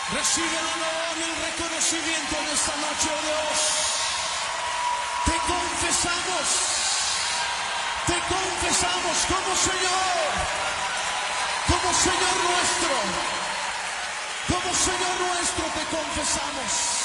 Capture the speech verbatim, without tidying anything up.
Recibe el honor y el reconocimiento en esta noche, oh Dios. Te confesamos, te confesamos como Señor, como Señor nuestro, como Señor nuestro te confesamos.